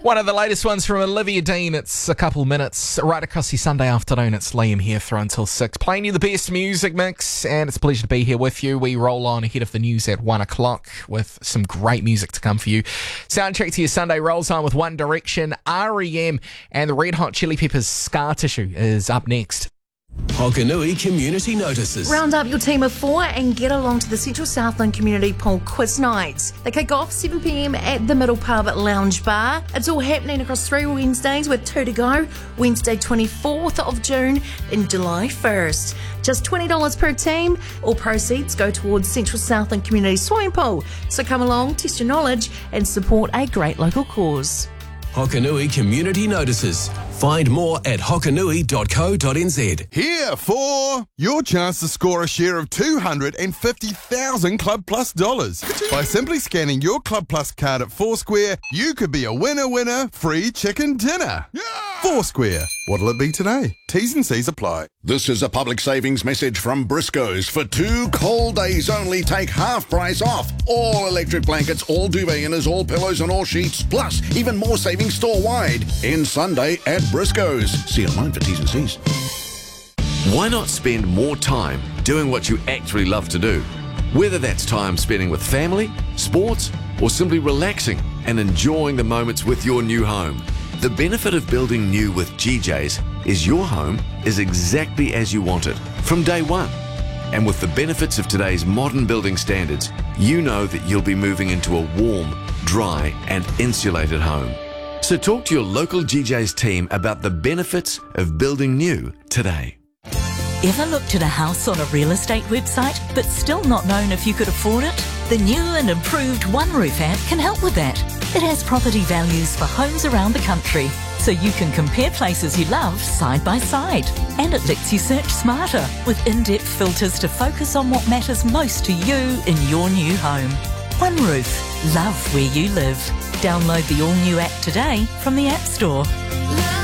One of the latest ones from Olivia Dean. It's a couple minutes right across the Sunday afternoon. It's Liam here through until 6, playing you the best music mix, and it's a pleasure to be here with you. We roll on ahead of the news at 1 o'clock with some great music to come for you. Soundtrack to your Sunday rolls on with One Direction, R.E.M. and the Red Hot Chili Peppers' Scar Tissue is up next. Hokanui Community Notices. Round up your team of 4 and get along to the Central Southland Community Pool Quiz Nights. They kick off 7 p.m. at the Middle Pub Lounge Bar. It's all happening across 3 Wednesdays with 2 to go. Wednesday 24th of June and July 1st. Just $20 per team. All proceeds go towards Central Southland Community Swimming Pool. So come along, test your knowledge and support a great local cause. Hokanui Community Notices. Find more at hokanui.co.nz. Here for your chance to score a share of $250,000 Club Plus dollars. By simply scanning your Club Plus card at Foursquare, you could be a winner, free chicken dinner. Yeah! Foursquare. What'll it be today? T's and C's apply. This is a public savings message from Briscoe's. For 2 cold days only, take half price off. All electric blankets, all duvet inners, all pillows and all sheets. Plus, even more savings store-wide. End Sunday at Briscoe's. See online for T's and C's. Why not spend more time doing what you actually love to do? Whether that's time spending with family, sports, or simply relaxing and enjoying the moments with your new home. The benefit of building new with GJ's is your home is exactly as you want it from day one. And with the benefits of today's modern building standards, you know that you'll be moving into a warm, dry, and insulated home. So talk to your local GJ's team about the benefits of building new today. Ever looked at a house on a real estate website but still not known if you could afford it? The new and improved OneRoof app can help with that. It has property values for homes around the country, so you can compare places you love side by side. And it lets you search smarter with in-depth filters to focus on what matters most to you in your new home. OneRoof. Love where you live. Download the all-new app today from the App Store.